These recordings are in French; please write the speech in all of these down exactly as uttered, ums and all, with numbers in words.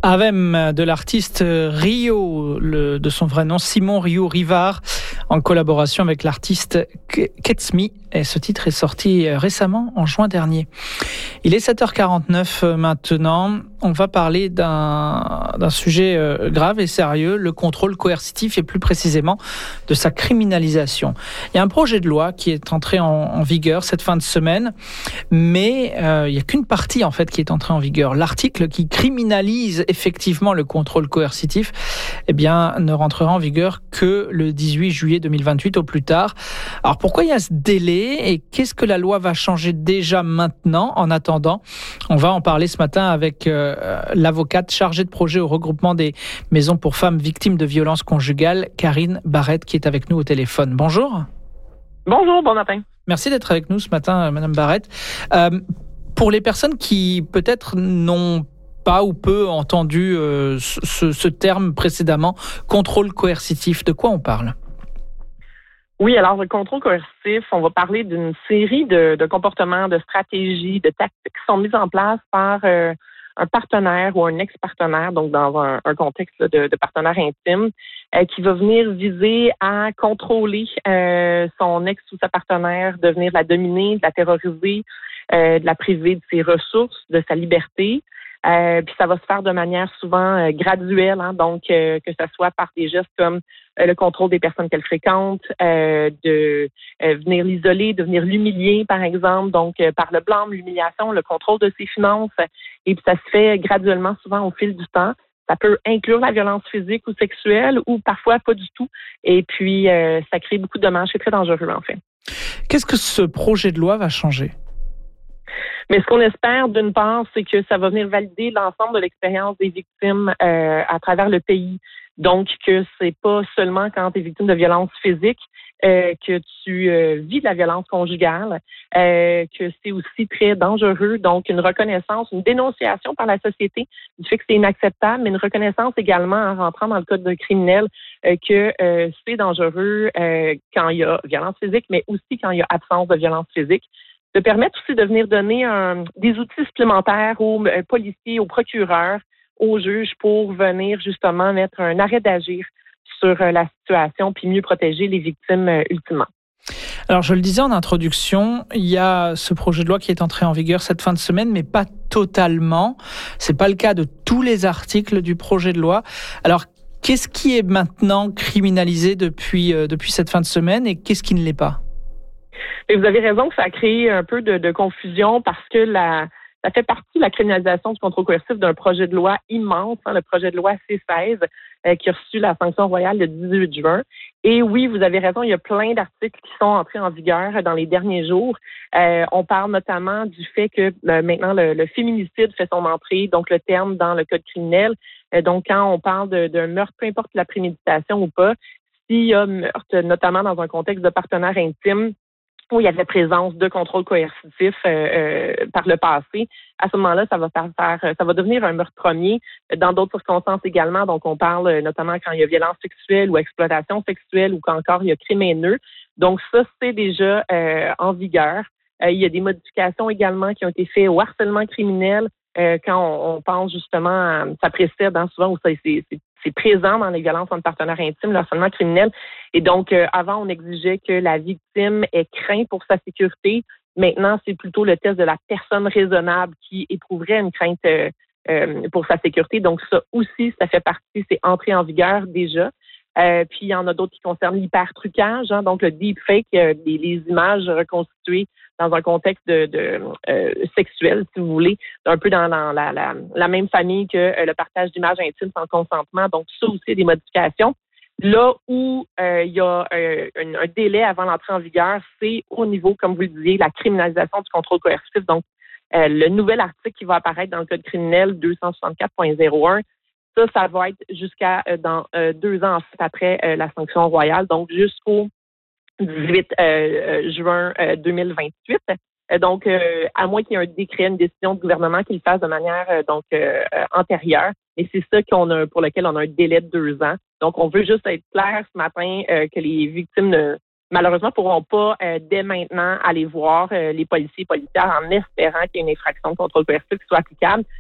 Avem de l'artiste Rio, le, de son vrai nom Simon Rio Rivard, en collaboration avec l'artiste Ketsmi. Et ce titre est sorti récemment, en juin dernier. Il est sept heures quarante-neuf maintenant. On va parler d'un, d'un sujet grave et sérieux, le contrôle coercitif et plus précisément de sa criminalisation. Il y a un projet de loi qui est entré en, en vigueur cette fin de semaine, mais euh, il n'y a qu'une partie en fait qui est entrée en vigueur. L'article qui criminalise effectivement le contrôle coercitif, eh bien, ne rentrera en vigueur que le dix-huit juillet deux mille vingt-huit au plus tard. Alors pourquoi il y a ce délai et qu'est-ce que la loi va changer déjà maintenant en attendant? On va en parler ce matin avec euh, l'avocate chargée de projet au regroupement des maisons pour femmes victimes de violences conjugales, Karine Barrette, qui est avec nous au téléphone. Bonjour. Bonjour, bon matin. Merci d'être avec nous ce matin, Madame Barrette. Euh, pour les personnes qui peut-être n'ont pas ou peu entendu euh, ce, ce terme précédemment, contrôle coercitif, de quoi on parle? Oui, alors le contrôle coercitif, on va parler d'une série de, de comportements, de stratégies, de tactiques qui sont mises en place par euh, un partenaire ou un ex-partenaire, donc dans un, un contexte là, de, de partenaire intime, euh, qui va venir viser à contrôler euh, son ex ou sa partenaire, de venir la dominer, de la terroriser, euh, de la priver de ses ressources, de sa liberté. Euh, puis ça va se faire de manière souvent euh, graduelle, hein, donc euh, que ce soit par des gestes comme euh, le contrôle des personnes qu'elle fréquente, euh, de euh, venir l'isoler, de venir l'humilier, par exemple, donc euh, par le blâme, l'humiliation, le contrôle de ses finances, et puis ça se fait graduellement, souvent au fil du temps. Ça peut inclure la violence physique ou sexuelle, ou parfois pas du tout, et puis euh, ça crée beaucoup de dommages. C'est très dangereux, en fait. Qu'est-ce que ce projet de loi va changer? Mais ce qu'on espère, d'une part, c'est que ça va venir valider l'ensemble de l'expérience des victimes euh, à travers le pays. Donc, que c'est pas seulement quand tu es victime de violences physiques euh, que tu euh, vis de la violence conjugale, euh, que c'est aussi très dangereux. Donc, une reconnaissance, une dénonciation par la société du fait que c'est inacceptable, mais une reconnaissance également en rentrant dans le code criminel euh, que euh, c'est dangereux euh, quand il y a violence physique, mais aussi quand il y a absence de violence physique. De permettre aussi de venir donner un, des outils supplémentaires aux euh, policiers, aux procureurs, aux juges pour venir justement mettre un arrêt d'agir sur euh, la situation puis mieux protéger les victimes euh, ultimement. Alors, je le disais en introduction, il y a ce projet de loi qui est entré en vigueur cette fin de semaine, mais pas totalement. C'est pas le cas de tous les articles du projet de loi. Alors, qu'est-ce qui est maintenant criminalisé depuis, euh, depuis cette fin de semaine et qu'est-ce qui ne l'est pas? Et vous avez raison que ça a créé un peu de, de confusion parce que la, ça fait partie de la criminalisation du contrôle coercitif d'un projet de loi immense, hein, le projet de loi C seize, euh, qui a reçu la sanction royale le dix-huit juin. Et oui, vous avez raison, il y a plein d'articles qui sont entrés en vigueur dans les derniers jours. Euh, on parle notamment du fait que euh, maintenant le, le féminicide fait son entrée, donc le terme dans le code criminel. Euh, donc quand on parle de, d'un meurtre, peu importe la préméditation ou pas, s'il y a meurtre, notamment dans un contexte de partenaire intime, où il y avait présence de contrôle coercitif euh, euh, par le passé, à ce moment-là, ça va faire, faire ça va devenir un meurtre premier. Dans d'autres circonstances également, donc on parle notamment quand il y a violence sexuelle ou exploitation sexuelle ou quand encore il y a crime haineux. Donc ça, c'est déjà euh, en vigueur. Euh, il y a des modifications également qui ont été faites au harcèlement criminel euh, quand on, on pense justement à, ça précède hein, souvent où ça, c'est, c'est c'est présent dans les violences entre partenaires intimes, le harcèlement criminel. Et donc, euh, avant, on exigeait que la victime ait craint pour sa sécurité. Maintenant, c'est plutôt le test de la personne raisonnable qui éprouverait une crainte euh, euh, pour sa sécurité. Donc, ça aussi, ça fait partie, c'est entré en vigueur déjà. Euh, puis, il y en a d'autres qui concernent l'hypertrucage, hein, donc le deepfake, euh, les, les images reconstituées dans un contexte de, de euh, sexuel, si vous voulez, un peu dans, dans la, la, la même famille que euh, le partage d'images intimes sans consentement. Donc, ça aussi, des modifications. Là où euh, il y a euh, un, un délai avant l'entrée en vigueur, c'est au niveau, comme vous le disiez, la criminalisation du contrôle coercitif. Donc, euh, le nouvel article qui va apparaître dans le code criminel deux cent soixante-quatre point zéro un, ça, ça va être jusqu'à euh, dans euh, deux ans en fait, après euh, la sanction royale, donc jusqu'au dix-huit euh, juin euh, deux mille vingt-huit. Euh, donc, euh, à moins qu'il y ait un décret, une décision du gouvernement qui le fasse de manière euh, donc euh, euh, antérieure. Et c'est ça qu'on a, pour lequel on a un délai de deux ans. Donc, on veut juste être clair ce matin euh, que les victimes ne malheureusement ne pourront pas euh, dès maintenant aller voir euh, les policiers et policières en espérant qu'il y ait une infraction de contrôle coercitif qui soit applicable.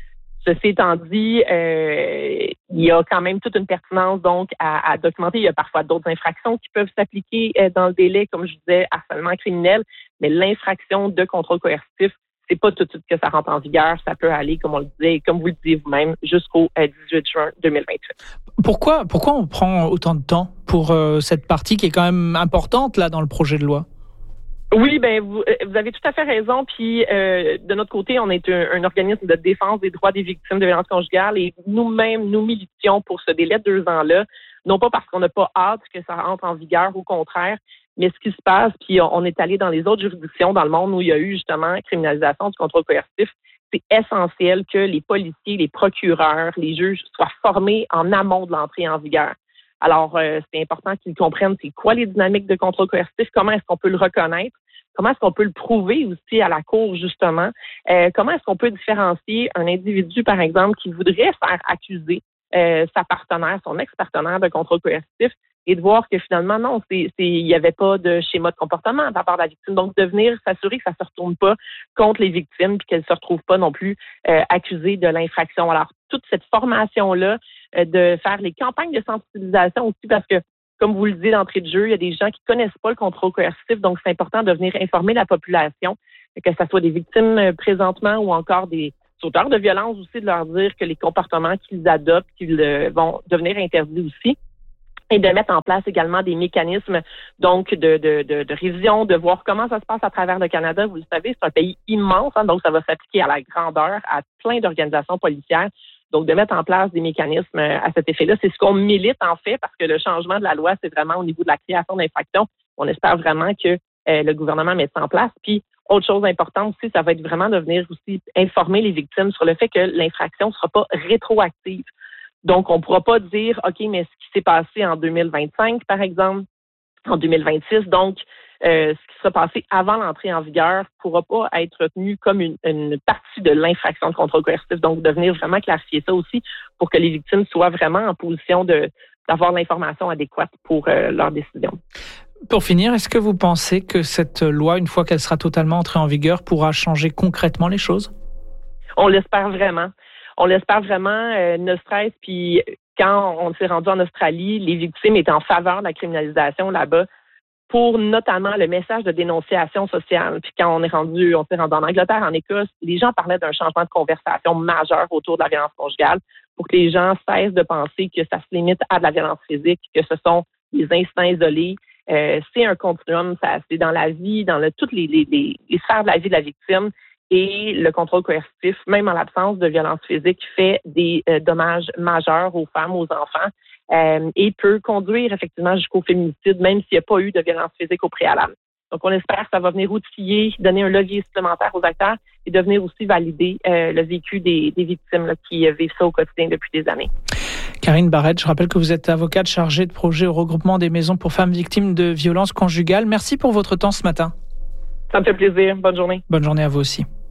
Ceci étant dit, euh, il y a quand même toute une pertinence donc à, à documenter. Il y a parfois d'autres infractions qui peuvent s'appliquer euh, dans le délai, comme je disais, harcèlement criminel, mais l'infraction de contrôle coercitif, c'est pas tout de suite que ça rentre en vigueur. Ça peut aller, comme on le disait, et comme vous le disiez vous-même, jusqu'au euh, dix-huit juin deux mille vingt-huit. Pourquoi, pourquoi on prend autant de temps pour euh, cette partie qui est quand même importante là dans le projet de loi? Oui, ben vous, vous avez tout à fait raison. Puis euh, de notre côté, on est un, un organisme de défense des droits des victimes de violences conjugales et nous-mêmes, nous militions pour ce délai de deux ans-là, non pas parce qu'on n'a pas hâte que ça entre en vigueur, au contraire, mais ce qui se passe, puis on, on est allé dans les autres juridictions dans le monde où il y a eu justement criminalisation du contrôle coercitif. C'est essentiel que les policiers, les procureurs, les juges soient formés en amont de l'entrée en vigueur. Alors, euh, c'est important qu'ils comprennent c'est quoi les dynamiques de contrôle coercitif, comment est-ce qu'on peut le reconnaître, comment est-ce qu'on peut le prouver aussi à la cour, justement, euh, comment est-ce qu'on peut différencier un individu, par exemple, qui voudrait faire accuser euh, sa partenaire, son ex-partenaire de contrôle coercitif, et de voir que finalement, non, c'est, c'est, il n'y avait pas de schéma de comportement de la part de la victime. Donc, de venir s'assurer que ça ne se retourne pas contre les victimes puis qu'elles ne se retrouvent pas non plus euh, accusées de l'infraction. Alors, toute cette formation-là, euh, de faire les campagnes de sensibilisation aussi, parce que, comme vous le disiez d'entrée de jeu, il y a des gens qui ne connaissent pas le contrôle coercitif, donc c'est important de venir informer la population, que ce soit des victimes euh, présentement ou encore des auteurs de violence aussi, de leur dire que les comportements qu'ils adoptent, qu'ils euh, vont devenir interdits aussi. Et de mettre en place également des mécanismes donc de, de, de, de révision, de voir comment ça se passe à travers le Canada. Vous le savez, c'est un pays immense, hein, donc ça va s'appliquer à la grandeur, à plein d'organisations policières. Donc, de mettre en place des mécanismes à cet effet-là, c'est ce qu'on milite en fait, parce que le changement de la loi, c'est vraiment au niveau de la création d'infractions. On espère vraiment que euh, le gouvernement mette ça en place. Puis, autre chose importante aussi, ça va être vraiment de venir aussi informer les victimes sur le fait que l'infraction ne sera pas rétroactive. Donc, on ne pourra pas dire, OK, mais ce qui s'est passé en deux mille vingt-cinq, par exemple, en deux mille vingt-six, donc, euh, ce qui sera passé avant l'entrée en vigueur ne pourra pas être retenu comme une, une partie de l'infraction de contrôle coercitif. Donc, de venir vraiment clarifier ça aussi pour que les victimes soient vraiment en position de, d'avoir l'information adéquate pour euh, leur décision. Pour finir, est-ce que vous pensez que cette loi, une fois qu'elle sera totalement entrée en vigueur, pourra changer concrètement les choses? On l'espère vraiment. On l'espère vraiment, euh, ne serait-ce, puis quand on s'est rendu en Australie, les victimes étaient en faveur de la criminalisation là-bas pour notamment le message de dénonciation sociale. Puis quand on est rendu, on s'est rendu en Angleterre, en Écosse, les gens parlaient d'un changement de conversation majeur autour de la violence conjugale pour que les gens cessent de penser que ça se limite à de la violence physique, que ce sont des incidents isolés. Euh, c'est un continuum, ça, c'est dans la vie, dans le, toutes les, les, les, les sphères de la vie de la victime. Et le contrôle coercitif, même en l'absence de violence physique, fait des euh, dommages majeurs aux femmes, aux enfants, euh, et peut conduire effectivement jusqu'au féminicide, même s'il n'y a pas eu de violence physique au préalable. Donc, on espère que ça va venir outiller, donner un levier supplémentaire aux acteurs et de venir aussi valider euh, le vécu des, des victimes là, qui vivent ça au quotidien depuis des années. Karine Barrette, je rappelle que vous êtes avocate chargée de projet au regroupement des maisons pour femmes victimes de violences conjugales. Merci pour votre temps ce matin. Ça me fait plaisir. Bonne journée. Bonne journée à vous aussi.